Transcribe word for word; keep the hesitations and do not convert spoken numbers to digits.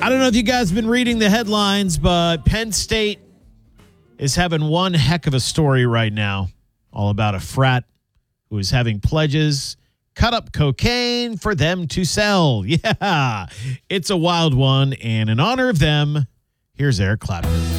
I don't know if you guys have been reading the headlines, but Penn State is having one heck of a story right now, all about a frat who is having pledges cut up cocaine for them to sell. Yeah, it's a wild one. And in honor of them, here's Eric Clapton.